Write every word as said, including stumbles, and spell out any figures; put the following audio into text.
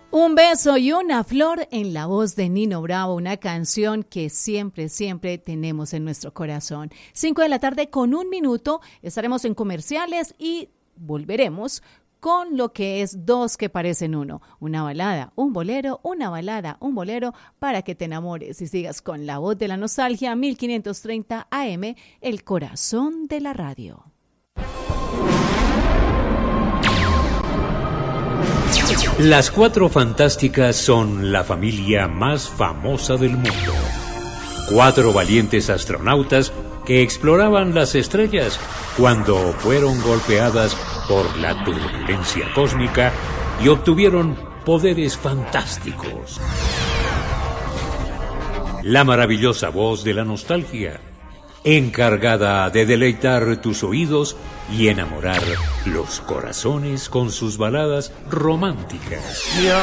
Un beso y una flor en la voz de Nino Bravo, una canción que siempre, siempre tenemos en nuestro corazón. Cinco de la tarde con un minuto, estaremos en comerciales y volveremos con lo que es Dos que parecen uno. Una balada, un bolero, una balada, un bolero para que te enamores y sigas con la voz de la nostalgia. Mil quinientos treinta A M, el corazón de la radio. Las Cuatro Fantásticas son la familia más famosa del mundo. Cuatro valientes astronautas que exploraban las estrellas cuando fueron golpeadas por la turbulencia cósmica y obtuvieron poderes fantásticos. La maravillosa voz de la nostalgia, encargada de deleitar tus oídos y enamorar los corazones con sus baladas románticas.